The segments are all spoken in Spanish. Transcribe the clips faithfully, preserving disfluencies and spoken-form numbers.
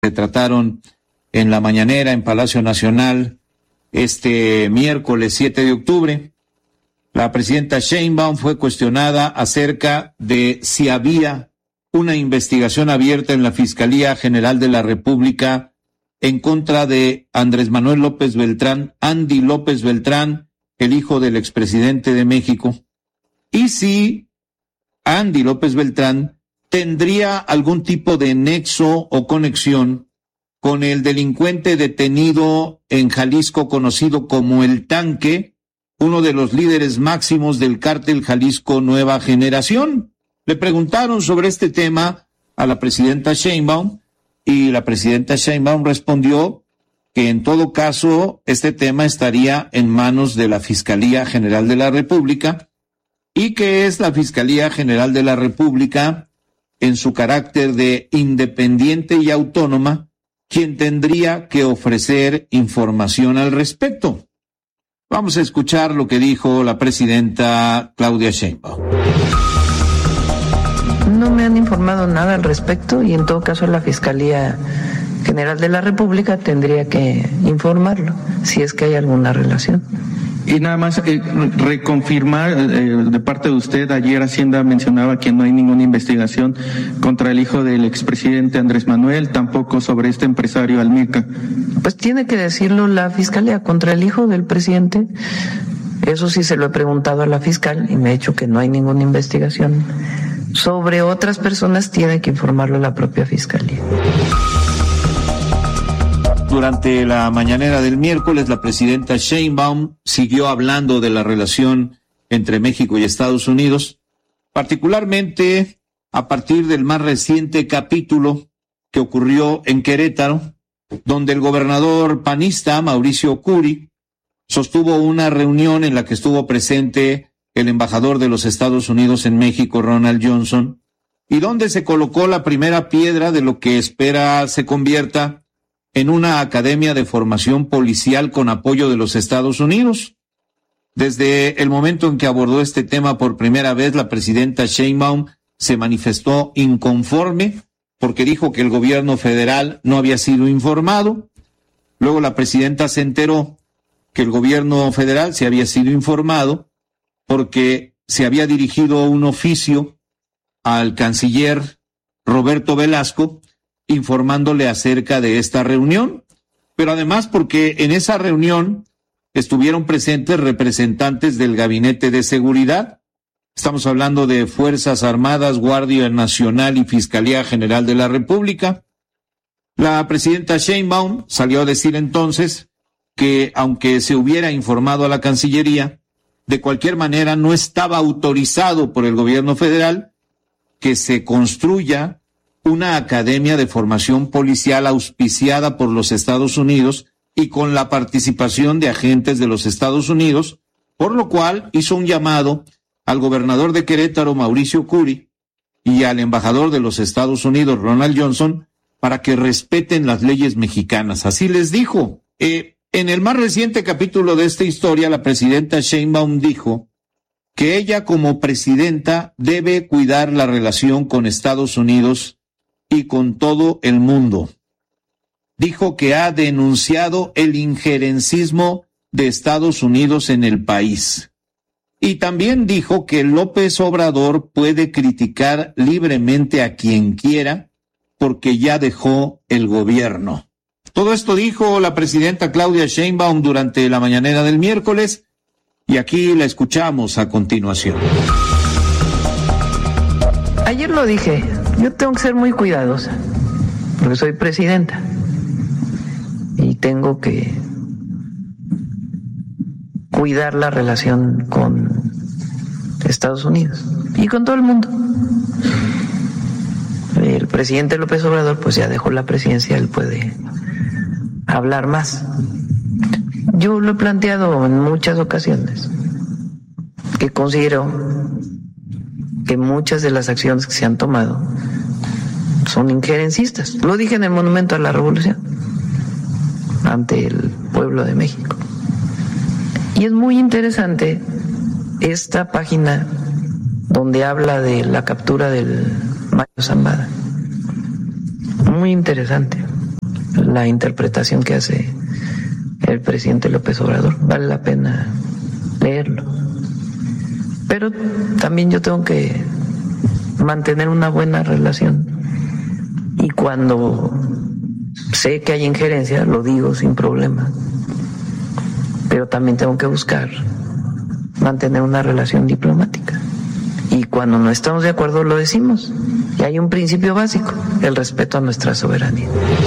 se trataron en la mañanera en Palacio Nacional este miércoles siete de octubre. La presidenta Sheinbaum fue cuestionada acerca de si había una investigación abierta en la Fiscalía General de la República en contra de Andrés Manuel López Beltrán, Andy López Beltrán, el hijo del expresidente de México, y si Andy López Beltrán tendría algún tipo de nexo o conexión con el delincuente detenido en Jalisco conocido como El Tanque, uno de los líderes máximos del cártel Jalisco Nueva Generación. Le preguntaron sobre este tema a la presidenta Sheinbaum y la presidenta Sheinbaum respondió que en todo caso este tema estaría en manos de la Fiscalía General de la República y que es la Fiscalía General de la República, en su carácter de independiente y autónoma, quien tendría que ofrecer información al respecto. Vamos a escuchar lo que dijo la presidenta Claudia Sheinbaum. No me han informado nada al respecto y en todo caso la Fiscalía General de la República tendría que informarlo si es que hay alguna relación. Y nada más eh, reconfirmar eh, de parte de usted, ayer Hacienda mencionaba que no hay ninguna investigación contra el hijo del expresidente Andrés Manuel, tampoco sobre este empresario Almirca. Pues tiene que decirlo la Fiscalía contra el hijo del presidente. Eso sí se lo he preguntado a la fiscal y me ha dicho que no hay ninguna investigación. Sobre otras personas tiene que informarlo la propia Fiscalía. Durante la mañanera del miércoles, la presidenta Sheinbaum siguió hablando de la relación entre México y Estados Unidos, particularmente a partir del más reciente capítulo que ocurrió en Querétaro, donde el gobernador panista Mauricio Curi sostuvo una reunión en la que estuvo presente el embajador de los Estados Unidos en México, Ronald Johnson, y donde se colocó la primera piedra de lo que espera se convierta en una academia de formación policial con apoyo de los Estados Unidos. Desde el momento en que abordó este tema por primera vez, la presidenta Sheinbaum se manifestó inconforme porque dijo que el gobierno federal no había sido informado. Luego la presidenta se enteró que el gobierno federal se había sido informado porque se había dirigido un oficio al canciller Roberto Velasco informándole acerca de esta reunión, pero además porque en esa reunión estuvieron presentes representantes del Gabinete de Seguridad. Estamos hablando de Fuerzas Armadas, Guardia Nacional y Fiscalía General de la República. La presidenta Sheinbaum salió a decir entonces que aunque se hubiera informado a la Cancillería, de cualquier manera no estaba autorizado por el gobierno federal que se construya una academia de formación policial auspiciada por los Estados Unidos y con la participación de agentes de los Estados Unidos, por lo cual hizo un llamado al gobernador de Querétaro, Mauricio Curi, y al embajador de los Estados Unidos, Ronald Johnson, para que respeten las leyes mexicanas. Así les dijo. Eh, en el más reciente capítulo de esta historia, la presidenta Sheinbaum dijo que ella como presidenta debe cuidar la relación con Estados Unidos y con todo el mundo. Dijo que ha denunciado el injerencismo de Estados Unidos en el país. Y también dijo que López Obrador puede criticar libremente a quien quiera porque ya dejó el gobierno. Todo esto dijo la presidenta Claudia Sheinbaum durante la mañanera del miércoles y aquí la escuchamos a continuación. Ayer lo dije, yo tengo que ser muy cuidadosa, porque soy presidenta y tengo que cuidar la relación con Estados Unidos y con todo el mundo. El presidente López Obrador pues ya dejó la presidencia, él puede hablar más. Yo lo he planteado en muchas ocasiones, que considero que muchas de las acciones que se han tomado son injerencistas. Lo dije en el Monumento a la Revolución ante el pueblo de México. Y es muy interesante esta página donde habla de la captura del Mayo Zambada. Muy interesante. la interpretación que hace el presidente López Obrador. Vale la pena leerlo. Pero también yo tengo que mantener una buena relación. Y cuando sé que hay injerencia, lo digo sin problema. Pero también tengo que buscar mantener una relación diplomática. Y cuando no estamos de acuerdo, lo decimos. Y hay un principio básico, el respeto a nuestra soberanía.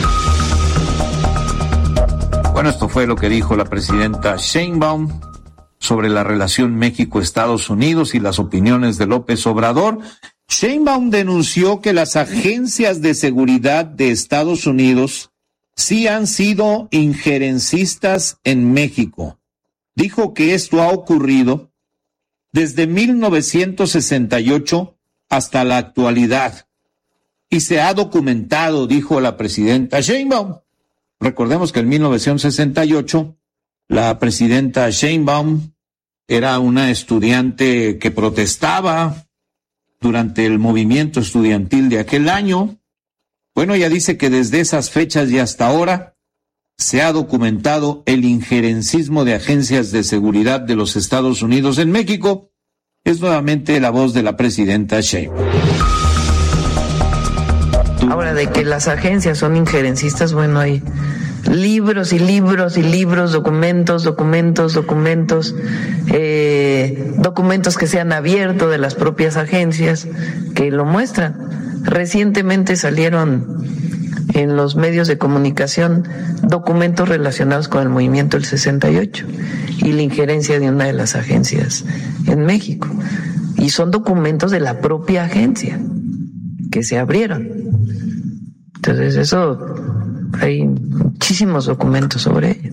Bueno, esto fue lo que dijo la presidenta Sheinbaum sobre la relación México-Estados Unidos y las opiniones de López Obrador. Sheinbaum denunció que las agencias de seguridad de Estados Unidos sí han sido injerencistas en México. Dijo que esto ha ocurrido desde mil novecientos sesenta y ocho hasta la actualidad. Y se ha documentado, dijo la presidenta Sheinbaum. Recordemos que en mil novecientos sesenta y ocho la presidenta Sheinbaum era una estudiante que protestaba durante el movimiento estudiantil de aquel año. Bueno, ella dice que desde esas fechas y hasta ahora se ha documentado el injerencismo de agencias de seguridad de los Estados Unidos en México. Es nuevamente la voz de la presidenta Sheinbaum. Ahora, de que las agencias son injerencistas, bueno, hay libros y libros y libros, documentos, documentos, documentos, eh, documentos que se han abierto de las propias agencias que lo muestran. Recientemente salieron en los medios de comunicación documentos relacionados con el movimiento del sesenta y ocho y la injerencia de una de las agencias en México. Y son documentos de la propia agencia que se abrieron. Entonces eso, hay muchísimos documentos sobre ello.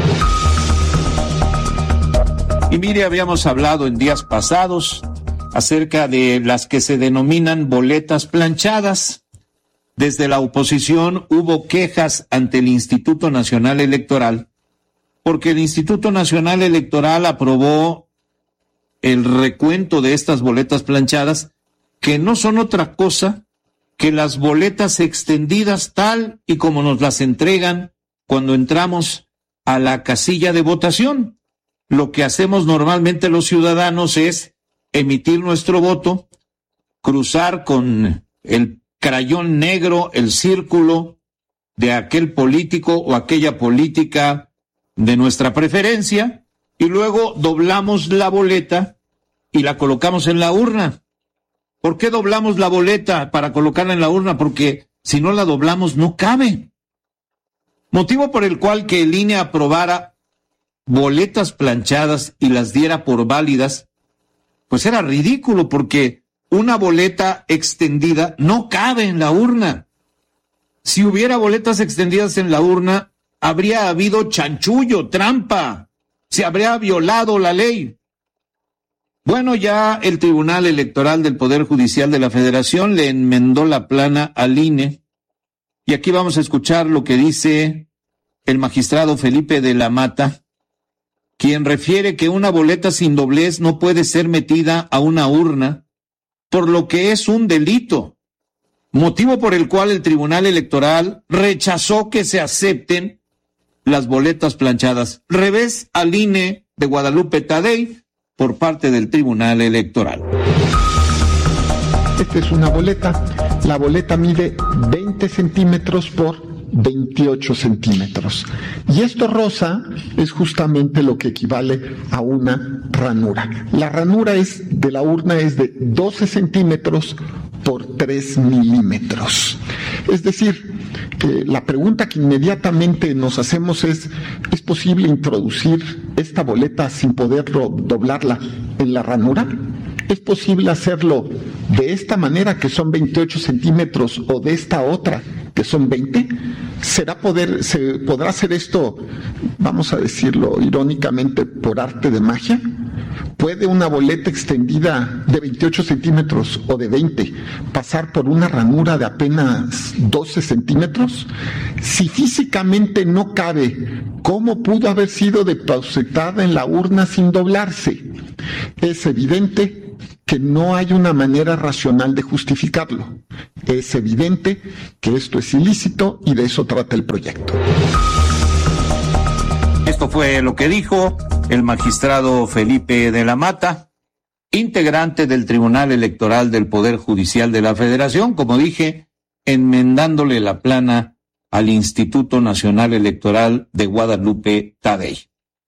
Y mire, habíamos hablado en días pasados acerca de las que se denominan boletas planchadas. Desde la oposición hubo quejas ante el Instituto Nacional Electoral, porque el Instituto Nacional Electoral aprobó el recuento de estas boletas planchadas, que no son otra cosa que las boletas extendidas tal y como nos las entregan cuando entramos a la casilla de votación. Lo que hacemos normalmente los ciudadanos es emitir nuestro voto, cruzar con el crayón negro el círculo de aquel político o aquella política de nuestra preferencia y luego doblamos la boleta y la colocamos en la urna. ¿Por qué doblamos la boleta para colocarla en la urna? Porque si no la doblamos no cabe. Motivo por el cual que el I N E aprobara boletas planchadas y las diera por válidas, pues era ridículo, porque una boleta extendida no cabe en la urna. Si hubiera boletas extendidas en la urna, habría habido chanchullo, trampa, se habría violado la ley. Bueno, ya el Tribunal Electoral del Poder Judicial de la Federación le enmendó la plana al I N E, y aquí vamos a escuchar lo que dice el magistrado Felipe de la Mata, quien refiere que una boleta sin doblez no puede ser metida a una urna, por lo que es un delito, motivo por el cual el Tribunal Electoral rechazó que se acepten las boletas planchadas. Revés al I N E de Guadalupe Tadei por parte del Tribunal Electoral. Esta es una boleta. La boleta mide veinte centímetros por veintiocho centímetros. Y esto rosa es justamente lo que equivale a una ranura. La ranura es de la urna es de doce centímetros por tres milímetros. Es decir, eh, la pregunta que inmediatamente nos hacemos es, ¿es posible introducir esta boleta sin poder doblarla en la ranura? ¿Es posible hacerlo de esta manera, que son veintiocho centímetros, o de esta otra, que son veinte? ¿Será poder, se podrá hacer esto, vamos a decirlo irónicamente, por arte de magia? ¿Puede una boleta extendida de veintiocho centímetros o de veinte pasar por una ranura de apenas doce centímetros? Si físicamente no cabe, ¿cómo pudo haber sido depositada en la urna sin doblarse? Es evidente que que no hay una manera racional de justificarlo. Es evidente que esto es ilícito y de eso trata el proyecto. Esto fue lo que dijo el magistrado Felipe de la Mata, integrante del Tribunal Electoral del Poder Judicial de la Federación, como dije, enmendándole la plana al Instituto Nacional Electoral de Guadalupe Tadei.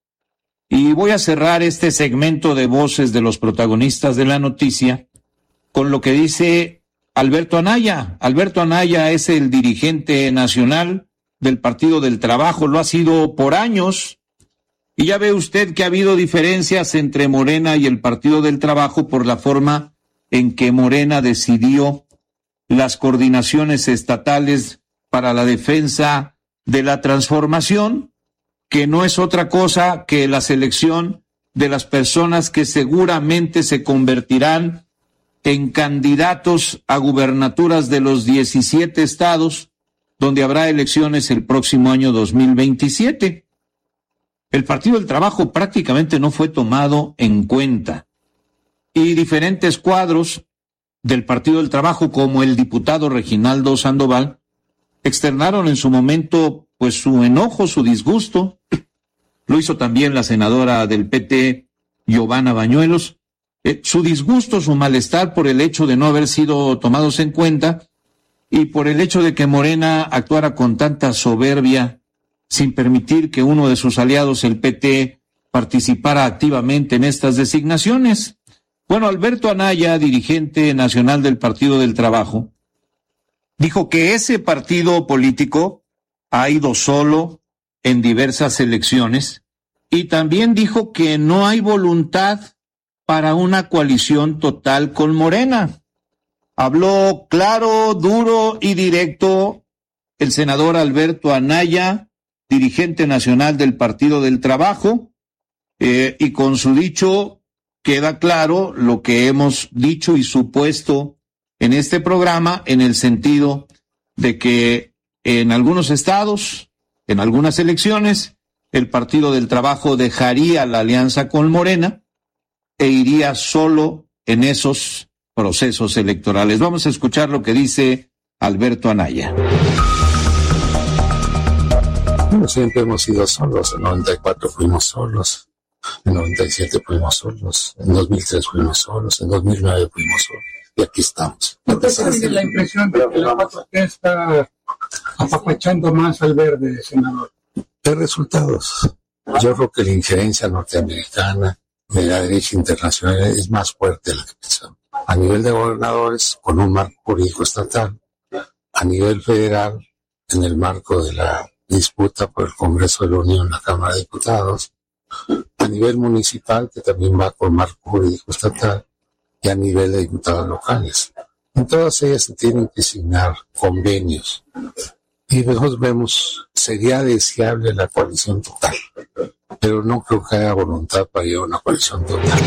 Y voy a cerrar este segmento de voces de los protagonistas de la noticia con lo que dice Alberto Anaya. Alberto Anaya es el dirigente nacional del Partido del Trabajo, lo ha sido por años, y ya ve usted que ha habido diferencias entre Morena y el Partido del Trabajo por la forma en que Morena decidió las coordinaciones estatales para la defensa de la transformación, que no es otra cosa que la selección de las personas que seguramente se convertirán en candidatos a gubernaturas de los diecisiete estados, donde habrá elecciones el próximo año dos mil veintisiete. El Partido del Trabajo prácticamente no fue tomado en cuenta, y diferentes cuadros del Partido del Trabajo, como el diputado Reginaldo Sandoval, externaron en su momento pues su enojo, su disgusto. Lo hizo también la senadora del P T, Giovanna Bañuelos, eh, su disgusto, su malestar por el hecho de no haber sido tomados en cuenta y por el hecho de que Morena actuara con tanta soberbia sin permitir que uno de sus aliados, el P T, participara activamente en estas designaciones. Bueno, Alberto Anaya, dirigente nacional del Partido del Trabajo, dijo que ese partido político ha ido solo en diversas elecciones y también dijo que no hay voluntad para una coalición total con Morena. Habló claro, duro y directo el senador Alberto Anaya, dirigente nacional del Partido del Trabajo, eh, y con su dicho queda claro lo que hemos dicho y supuesto en este programa, en el sentido de que en algunos estados, en algunas elecciones, el Partido del Trabajo dejaría la alianza con Morena e iría solo en esos procesos electorales. Vamos a escuchar lo que dice Alberto Anaya. Bueno, siempre hemos ido solos. En noventa y cuatro fuimos solos, en noventa y siete fuimos solos, en dos mil tres fuimos solos, en dos mil nueve fuimos solos, y aquí estamos. ¿No te tiene la impresión de que la cuatro T está apapachando más al verde, senador? ¿Qué resultados? Yo creo que la injerencia norteamericana de la derecha internacional es más fuerte de la que pensamos. A nivel de gobernadores, con un marco jurídico estatal; a nivel federal, en el marco de la disputa por el Congreso de la Unión, la Cámara de Diputados; a nivel municipal, que también va con marco jurídico estatal; y a nivel de diputados locales. En todas ellas se tienen que signar convenios. Y nosotros vemos, sería deseable la coalición total, pero no creo que haya voluntad para llevar una coalición total.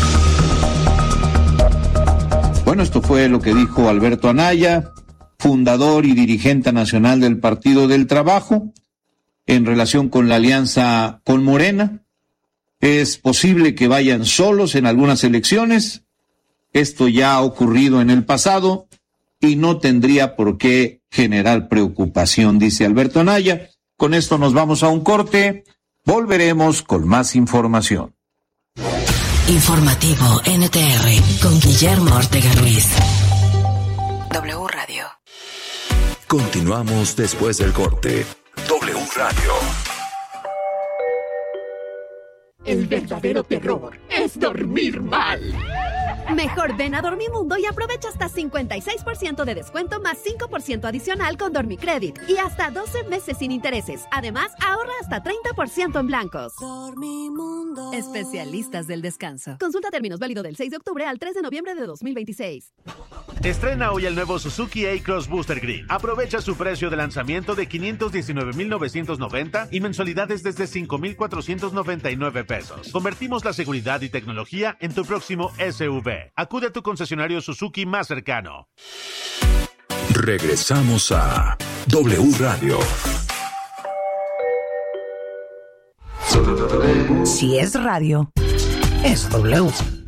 Bueno, esto fue lo que dijo Alberto Anaya, fundador y dirigente nacional del Partido del Trabajo, en relación con la alianza con Morena. Es posible que vayan solos en algunas elecciones. Esto ya ha ocurrido en el pasado y no tendría por qué generar preocupación, dice Alberto Anaya. Con esto nos vamos a un corte. Volveremos con más información. Informativo N T R con Guillermo Ortega Ruiz. W Radio. Continuamos después del corte. W Radio. El verdadero terror es dormir mal. Mejor ven a Dormimundo y aprovecha hasta cincuenta y seis por ciento de descuento más cinco por ciento adicional con Dormicredit y hasta doce meses sin intereses. Además, ahorra hasta treinta por ciento en blancos. Dormimundo. Especialistas del descanso. Consulta términos, válido del seis de octubre al tres de noviembre de dos mil veintiséis. Estrena hoy el nuevo Suzuki A-Cross Booster Green. Aprovecha su precio de lanzamiento de quinientos diecinueve mil novecientos noventa y mensualidades desde cinco mil cuatrocientos noventa y nueve pesos. Convertimos la seguridad y tecnología en tu próximo S U V. Acude a tu concesionario Suzuki más cercano. Regresamos a W Radio. Si es radio, es W.